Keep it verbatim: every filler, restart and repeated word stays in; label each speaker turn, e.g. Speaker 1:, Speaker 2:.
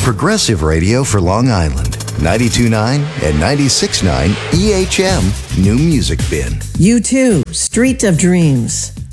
Speaker 1: Progressive Radio for Long Island. ninety-two point nine and ninety-six point nine E H M New Music Bin.
Speaker 2: U two, Street of Dreams.